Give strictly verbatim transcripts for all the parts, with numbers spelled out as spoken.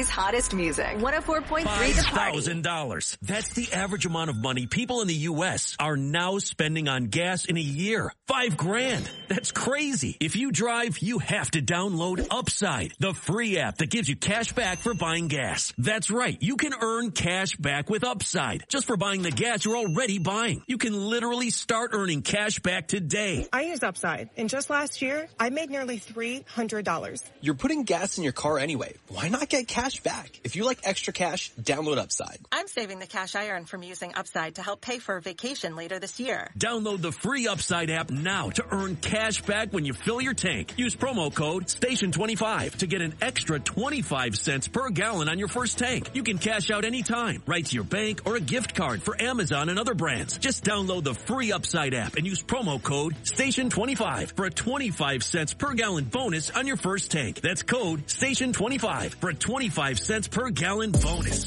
city's hottest music. one oh four point three The Party. five thousand dollars. That's the average amount of money people in the U S are now spending on gas in a year. Five grand. That's crazy. If you drive, you have to download Upside, the free app that gives you cash back for buying gas. That's right. You can earn cash back with Upside just for buying the gas you're already buying. You can literally start earning cash back today. I use Upside, and just last year, I made nearly three hundred dollars. You're putting gas in your car anyway. Why not get cash back? If you like extra cash, download Upside. I'm saving the cash I earn from using Upside to help pay for a vacation later this year. Download the free Upside app now to earn cash back when you fill your tank. Use promo code station twenty-five to get an extra twenty-five cents per gallon on your first tank. You can cash out anytime, right to your bank or a gift card for Amazon and other brands. Just download the free Upside app and use promo code station twenty-five for a twenty-five cents per gallon bonus on your first tank. That's code station twenty-five for a twenty-five cents per gallon bonus.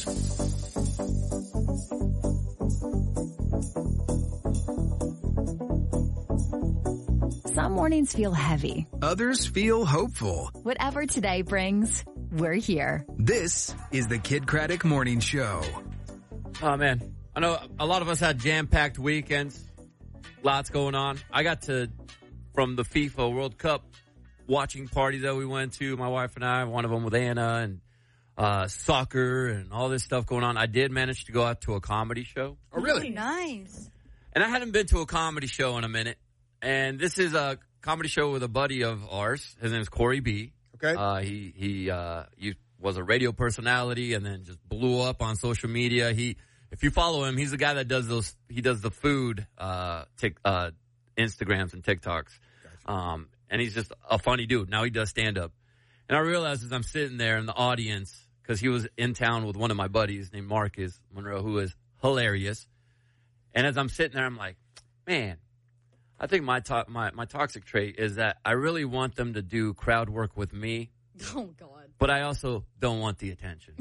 Some mornings feel heavy. Others feel hopeful. Whatever today brings, we're here. This is the Kid Craddock Morning Show. Oh, man. I know a lot of us had jam-packed weekends. Lots going on. I got to, from the FIFA World Cup watching parties that we went to, my wife and I, one of them with Anna, and uh soccer and all this stuff going on. I did manage to go out to a comedy show. Oh, really? Nice. And I hadn't been to a comedy show in a minute. And this is a comedy show with a buddy of ours. His name is Corey B. Okay. Uh, he he uh, he was a radio personality and then just blew up on social media. He, if you follow him, he's the guy that does those. He does the food uh, tic, uh, Instagrams and TikToks. Gotcha. Um, and he's just a funny dude. Now he does stand up. And I realized as I'm sitting there in the audience, because he was in town with one of my buddies named Marcus Monroe, who is hilarious. And as I'm sitting there, I'm like, man, I think my to- my my toxic trait is that I really want them to do crowd work with me. Oh, God. But I also don't want the attention.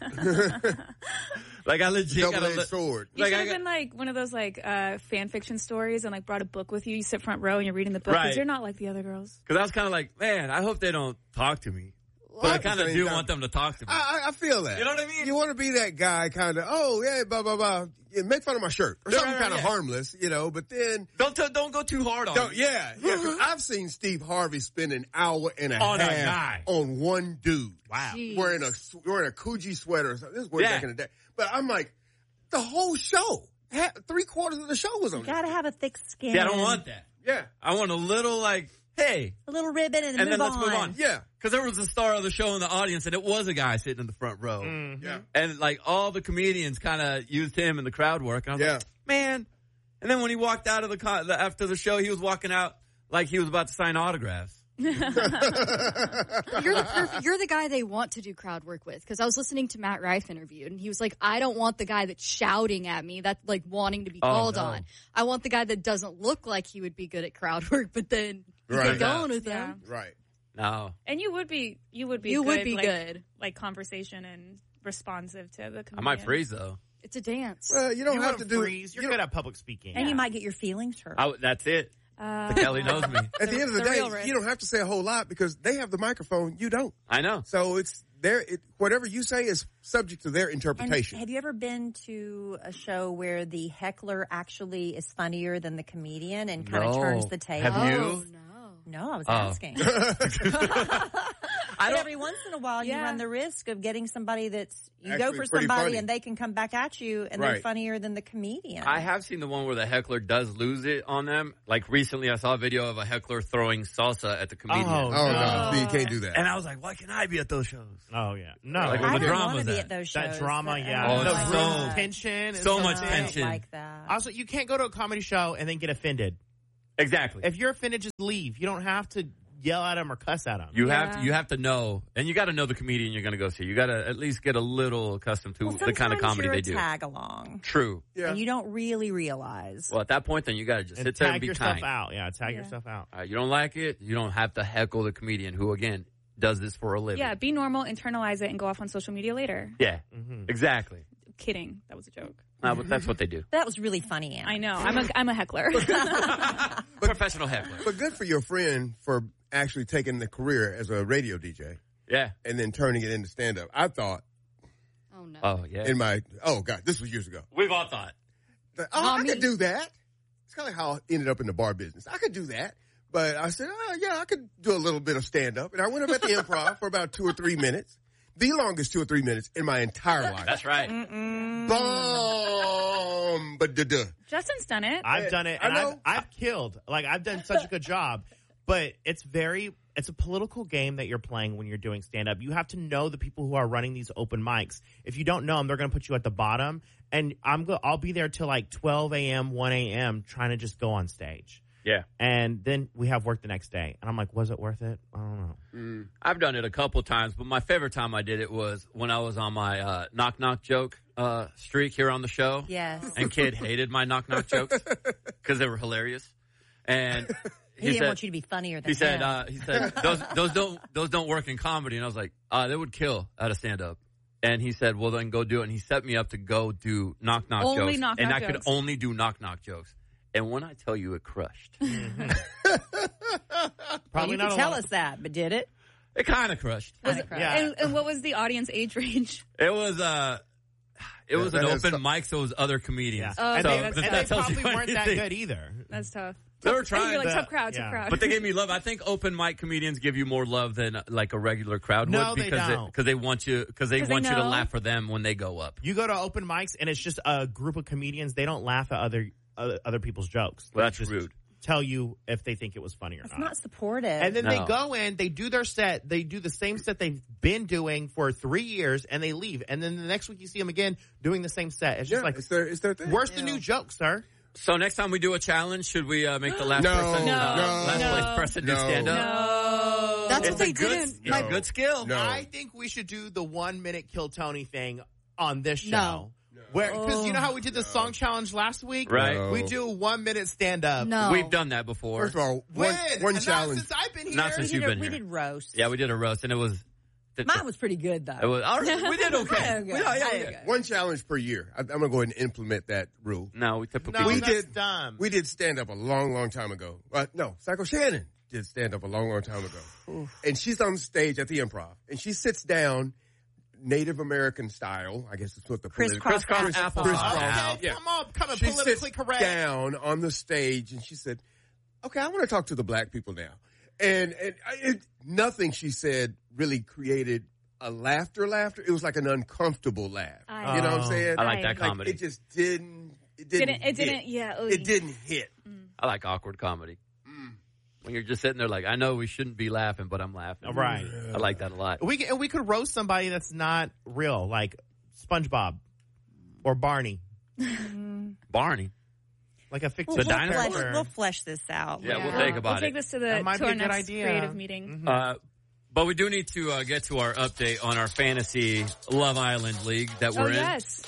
Like, I legit got Double-edged li- sword. You Like, should I have got- been like one of those like uh, fan fiction stories and like brought a book with you. You sit front row and you're reading the book because Right. you're not like the other girls. Because I was kind of like, man, I hope they don't talk to me. But Well, I at the kind of same do time- want them to talk to me. I, I I feel that. You know what I mean? You want to be that guy kind of, oh, yeah, blah, blah, blah. Yeah, make fun of my shirt. Or Yeah, something right, right, kind of yeah. harmless, you know, but then. Don't t- don't go too hard on Don't, me. yeah, yeah. 'Cause I've seen Steve Harvey spend an hour and a On a half guy. on one dude. Wow. Jeez. Wearing a, wearing a Coogee sweater or something. This was way Yeah. back in the day. But I'm like, the whole show, ha- three quarters of the show was on You gotta this. have a thick skin. See, I don't want that. Yeah. I want a little like, hey. A little ribbon and, And move then let's on. move on. Yeah. Because there was a star of the show in the audience, and it was a guy sitting in the front row. Mm-hmm. Yeah. And, like, all the comedians kind of used him in the crowd work. And I was Yeah. like, man. And then when he walked out of the, con- the after the show, he was walking out like he was about to sign autographs. Uh, You're the perfect, you're the guy they want to do crowd work with, because I was listening to Matt Rife interviewed, and he was like, I don't want the guy that's shouting at me, that's like wanting to be Oh, called no. on. I want the guy that doesn't look like he would be good at crowd work, but then you Right. get going with Yeah. him. Right. No. And you would be, you would be, You good, would be like, good. like conversation and responsive to the comedian. I might freeze, though. It's a dance. Well, you don't You have won't to do freeze. You're you good don't- at public speaking. And you might get your feelings hurt. I, that's it. Uh, Kelly knows me. At the end of the, The real day, risk. you don't have to say a whole lot because they have the microphone. You don't. I know. So it's their, it, whatever you say is subject to their And interpretation. have you ever been to a show where the heckler actually is funnier than the comedian and kind of No. turns the table? Have you? Oh, no. No, I was Oh. asking. I But don't. every once in a while, you Yeah. run the risk of getting somebody that's you Actually go for pretty somebody funny. and they can come back at you and they're Right. funnier than the comedian. I have seen the one where the heckler does lose it on them. Like recently, I saw a video of a heckler throwing salsa at the comedian. Oh, Oh, no. See, you can't do that. And I was like, why can't I be at those shows? Oh, yeah. No. Like, I what don't drama want to is be that? at those shows. that drama, That- yeah. Oh, the it's room so- tension. is so much I don't tension. like that. Also, you can't go to a comedy show and then get offended. Exactly. If you're offended, just leave. You don't have to yell at them or cuss at them. You Yeah. have to, you have to know, and you got to know the comedian you're going to go see. You got to at least get a little accustomed to Well, the kind of sometimes comedy you're they a do. tag along. True. Yeah. And you don't really realize. Well, at that point, then you got to just and sit there and tag be yourself kind. out. Yeah, tag Yeah. yourself out. Uh, you don't like it, you don't have to heckle the comedian who, again, does this for a living. Yeah, be normal, internalize it, and go off on social media later. Yeah, Mm-hmm. exactly. Kidding. That was a joke. Uh, but that's what they do. That was really funny, Anna. I know. I'm a, I'm a heckler. Professional heckler. But good for your friend for actually taking the career as a radio D J. Yeah. and then turning it into stand-up. I thought. Oh, no. Oh, yeah. In my, oh, God, this was years ago. We've all thought. That, oh, I could do that. It's kind of how I ended up in the bar business. I could do that. But I said, oh, yeah, I could do a little bit of stand-up. And I went up at the Improv for about two or three minutes. The longest two or three minutes in my entire life. That's right. Boom! But duh. Justin's done it. I've done it, and I know. I've, I've killed. Like, I've done such a good job. But it's very, it's a political game that you're playing when you're doing stand-up. You have to know the people who are running these open mics. If you don't know them, they're going to put you at the bottom. And I'm go, I'll be there till like twelve a.m., one a.m. trying to just go on stage. Yeah. And then we have work the next day. And I'm like, was it worth it? I don't know. Mm. I've done it a couple times, but my favorite time I did it was when I was on my uh, knock-knock joke uh, streak here on the show. Yes. And Kid hated my knock-knock jokes because they were hilarious. And he, he didn't said, want you to be funnier than he said, him. uh, he said, those, those don't, those don't work in comedy. And I was like, uh, they would kill at a stand-up. And he said, well, then go do it. And he set me up to go do knock-knock Only jokes. knock-knock and I jokes. could only do knock-knock jokes. And when I tell you it crushed. Mm-hmm. Well, you not could a tell lot us that, but did it? It kind of crushed. Was it- Yeah. and, and what was the audience age range? It was, uh, it was that an is open so- mic, so it was other comedians. Oh, and okay, they, that's and tough. they that tells probably you weren't that anything. good either. That's tough. They were You're trying, like, but- tough crowd, yeah. tough crowd. but they gave me love. I think open mic comedians give you more love than uh, like a regular crowd No, would they because don't. because they want you because they 'Cause they want you to know. laugh for them when they go up. You go to open mics, and it's just a group of comedians. They don't laugh at other other, other people's jokes. Well, They that's just rude. Tell you if they think it was funny or It's not. not supportive. And then No. they go in, they do their set, they do the same set they've been doing for three years, and they leave. And then the next week you see them again doing the same set. It's just Yeah, like, it's their, it's their thing. where's the new joke, sir? So next time we do a challenge, should we uh, make the last No, person No, uh, no, last no, place person do no. stand up? No. That's It's what they a good, did. it's in- a good skill. No. I think we should do the one minute Kill Tony thing on this show. No. Where, because you know how we did the song challenge last week? Right. No. We do one minute stand up. No. We've done that before. First of all, When? one, one Not challenge. since I've been here. Not we since did, you've a, been we here. did roast. Yeah, we did a roast, and it was. Mine was pretty good, though. It was all right. We did okay. Okay. We- yeah, yeah, Okay. yeah. One challenge per year. I, I'm going to go ahead and implement that rule. No, we typically No, we that's did dumb. We did stand up a long, long time ago. Uh, no, Psycho Shannon did stand up a long, long time ago. And she's on stage at the Improv, and she sits down, Native American style. I guess it's what the Crisscross political- applesauce. Crisscross. Okay, Yeah. come on, come on, She politically sits correct. down on the stage, and she said, "Okay, I want to talk to the black people now." And and I- it, nothing she said really created a laughter. Laughter. It was like an uncomfortable laugh. I- you know what I'm Oh. saying? I like that Like, comedy. It just didn't. It didn't. Didn't- it hit. didn't- yeah, oy. It didn't hit. I like awkward comedy. When you're just sitting there like, I know we shouldn't be laughing, but I'm laughing. Right. I like that a lot. We can, and we could roast somebody that's not real, like SpongeBob or Barney, Barney. like a We'll, fictional The we'll, dinosaur? flesh, we'll flesh this out. Yeah, we'll Yeah. think about We'll take it. this to the That might to be our a good next idea. creative meeting. Uh, but we do need to uh, get to our update on our fantasy Love Island league that Oh we're in. yes.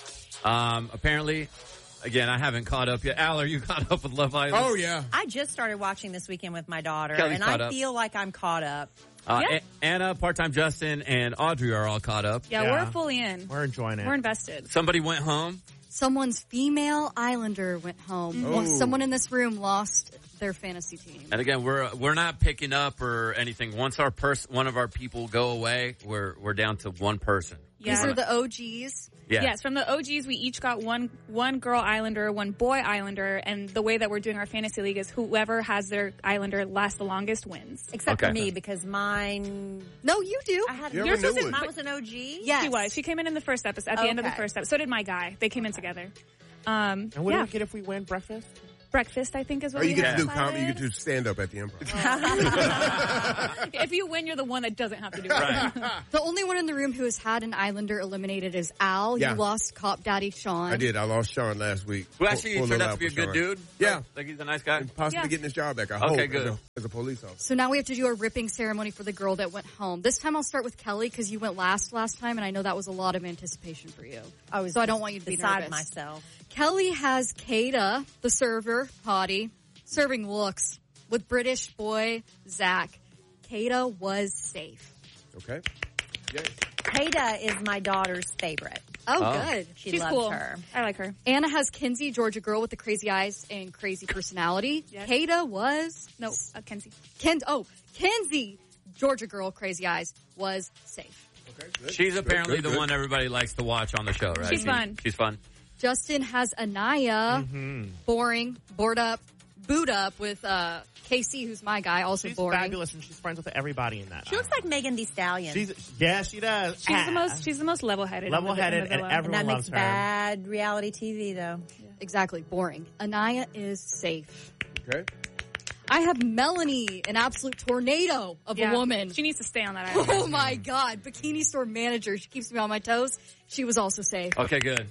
Um, apparently, again, I haven't caught up yet. Al, are you caught up with Love Island? Oh yeah. I just started watching this weekend with my daughter, Kelly's and caught I up. feel like I'm caught up. Uh, Yeah. A- Anna, Part-Time Justin, and Audrey are all caught up. Yeah, Yeah. we're fully in. We're enjoying it. We're invested. Somebody went home. Someone's female Islander went home. Oh. Someone in this room lost their fantasy team. And again, we're we're not picking up or anything. Once our person, one of our people go away, we're we're down to one person. Yeah. These are the O Gs. Yeah. Yes, from the O Gs, we each got one one girl Islander, one boy Islander, and the way that we're doing our fantasy league is whoever has their Islander last the longest wins. Except Okay. for me, because mine... No, you do. I had You have yours a new was in- one. Mine was an O G? Yes. She was. She came in in the first episode, at the end of the Okay. first episode. So did my guy. They came in together. Um, And what yeah. do we get if we win breakfast? Breakfast, I think, is Or what you we get have to do comedy. You decided. get to stand up at the Improv. If you win, you're the one that doesn't have to do it. Right. The only one in the room who has had an Islander eliminated is Al. Yeah. You lost Cop Daddy Sean. I did. I lost Sean last week. Who actually Pull- pull turned little out to be a for good Sean. dude. Yeah. Like he's a nice guy. And possibly Yeah. getting his job back. I Okay, hope. good. As a, as a police officer. So now we have to do a ripping ceremony for the girl that went home. This time I'll start with Kelly because you went last last time, and I know that was a lot of anticipation for you. I was so I don't want you to be beside nervous. myself. Kelly has Kada, the server, potty, serving looks with British boy Zach. Kada was safe. Okay. Yay. Kada is my daughter's favorite. Oh, Oh. good. She She's loves cool. her. I like her. Anna has Kinsey, Georgia girl with the crazy eyes and crazy personality. Yes. Kada was No, uh, Kenzie. Ken. Oh, Kenzie, Georgia girl, Crazy Eyes, was safe. Okay, good. She's apparently Good, good, the good. one everybody likes to watch on the show, right? She's She- fun. She's fun. Justin has Anaya, Mm-hmm. boring, bored up, boot up with uh, K C, who's my guy, also She's boring. fabulous, and she's friends with everybody in that. She looks like Megan Thee Stallion. She's yeah, she does. She's Ah. the most. She's the most level-headed. Level-headed, in the, in the and villa. everyone and that loves makes her. bad reality T V, though. Exactly, boring. Anaya is safe. Okay. I have Melanie, an absolute tornado of Yeah. a woman. She needs to stay on that island. Oh my God, bikini store manager. She keeps me on my toes. She was also safe. Okay, good.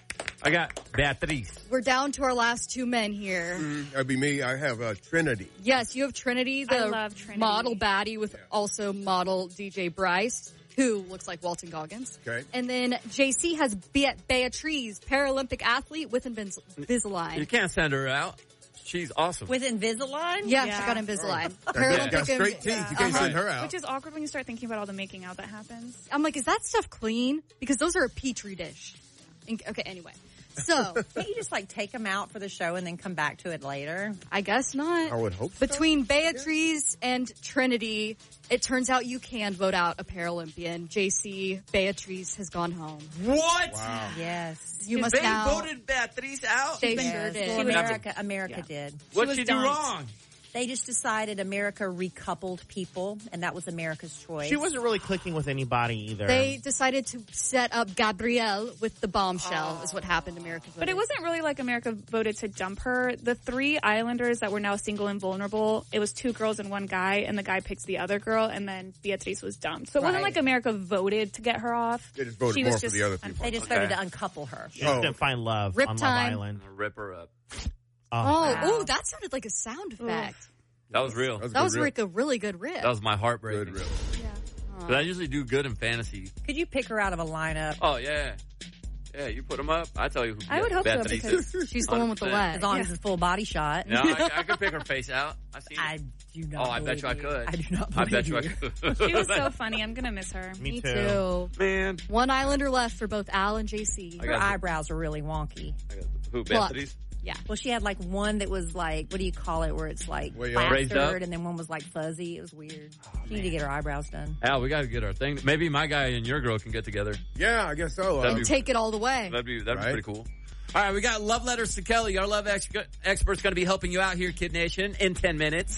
I got Beatriz. We're down to our last two men here. Mm, that'd be me. I have uh, Trinity. Yes, you have Trinity, the I love Trinity. model baddie with also model D J Bryce, who looks like Walton Goggins. Okay. And then J C has Be- Beatriz, Paralympic athlete with Invis- You Invisalign. can't send her out. She's awesome. With Invisalign? Yeah, Yeah. she got Invisalign. Oh. Paralympic Got straight Invi- teeth. You can't Uh-huh. send her out. Which is awkward when you start thinking about all the making out that happens. I'm like, is that stuff clean? Because those are a petri dish. In- Okay, anyway. So, Can't you just like take them out for the show and then come back to it later? I guess not. I would hope so. Between Beatriz and Trinity, it turns out you can vote out a Paralympian. J C, Beatriz has gone home. What? Wow. Yes. You must they now. voted Beatriz out? They Yes. sure did. Well, She was- America, America did. What'd was she do dumped. wrong? They just decided America recoupled people, and that was America's choice. She wasn't really clicking with anybody either. They decided to set up Gabrielle with the bombshell, is what happened. America voted. But it wasn't really like America voted to dump her. The three islanders that were now single and vulnerable, it was two girls and one guy, and the guy picked the other girl, and then Beatriz was dumped. So it wasn't Right. like America voted to get her off. They just voted She more was for just the other people. They just Okay. voted to uncouple her. She just Oh. didn't find love Rip on time. Love Island. I'm gonna rip her up. Oh, Oh, Wow. ooh, that sounded like a sound effect. That was real. That was, That was good like a really good rip. That was my heartbreak. good rip. But I usually do good in fantasy. Could you pick her out of a lineup? Oh, yeah. Yeah, you put them up. I tell you who I would hope so, Beatriz because is. She's the one with the one hundred leg. As long Yeah. as it's a full body shot. No, I, I could pick her face out. I see. I do not. Oh, I bet believe you I could. I do not I believe bet you I you. could. She was so funny. I'm going to miss her. me, Me too. too. Man. One Islander left for both Al and J C. I Her got- eyebrows are really wonky. I got- Who, Pluck. Beatriz? Yeah. Well, she had like one that was like, what do you call it, where it's like Way up. Raised up? plastered, and then one was like fuzzy. It was weird. She need to get her eyebrows done. Al, we got to get our thing. Maybe my guy and your girl can get together. Yeah, I guess so. Uh, That'd be- Take it all the way. That'd be that'd Right. be pretty cool. All right, we got love letters to Kelly. Our love ex- expert's going to be helping you out here, Kid Nation, in ten minutes.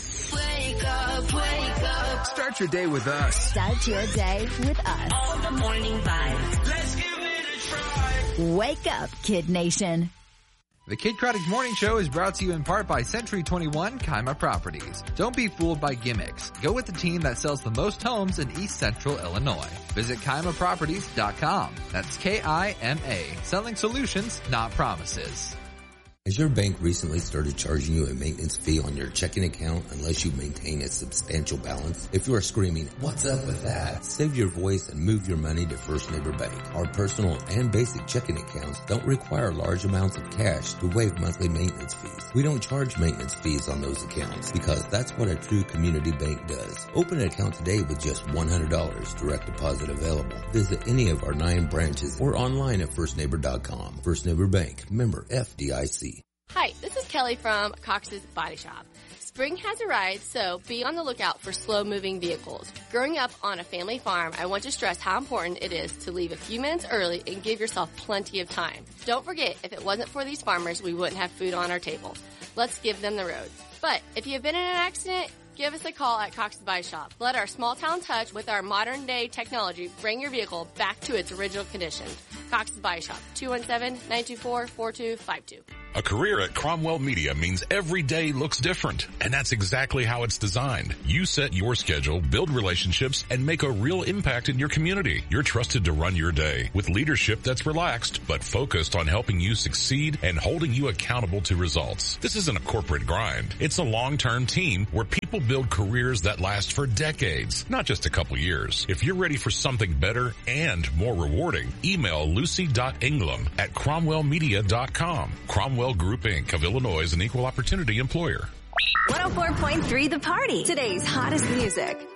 Wake up, wake up. Start your day with us. Start your day with us. All the morning vibes. Let's give it a try. Wake up, Kid Nation. The Kid Craddock Morning Show is brought to you in part by Century twenty-one Kaima Properties. Don't be fooled by gimmicks. Go with the team that sells the most homes in East Central Illinois. Visit Kaima Properties dot com. That's K I M A. Selling solutions, not promises. Has your bank recently started charging you a maintenance fee on your checking account unless you maintain a substantial balance? If you are screaming, "What's up with that?" save your voice and move your money to First Neighbor Bank. Our personal and basic checking accounts don't require large amounts of cash to waive monthly maintenance fees. We don't charge maintenance fees on those accounts because that's what a true community bank does. Open an account today with just one hundred dollars, direct deposit available. Visit any of our nine branches or online at first neighbor dot com. First Neighbor Bank, member F D I C. Hi, this is Kelly from Cox's Body Shop. Spring has arrived, so be on the lookout for slow-moving vehicles. Growing up on a family farm, I want to stress how important it is to leave a few minutes early and give yourself plenty of time. Don't forget, if it wasn't for these farmers, we wouldn't have food on our table. Let's give them the road. But if you have been in an accident, give us a call at Cox's Body Shop. Let our small town touch with our modern day technology bring your vehicle back to its original condition. Cox's Body Shop, two one seven, nine two four, four two five two. A career at Cromwell Media means every day looks different, and that's exactly how it's designed. You set your schedule, build relationships, and make a real impact in your community. You're trusted to run your day with leadership that's relaxed, but focused on helping you succeed and holding you accountable to results. This isn't a corporate grind. It's a long-term team where people build careers that last for decades, not just a couple years. If you're ready for something better and more rewarding, email lucy dot ingram at cromwell media dot com. Cromwell Group Incorporated of Illinois is an equal opportunity employer. one oh four point three The Party. Today's hottest music.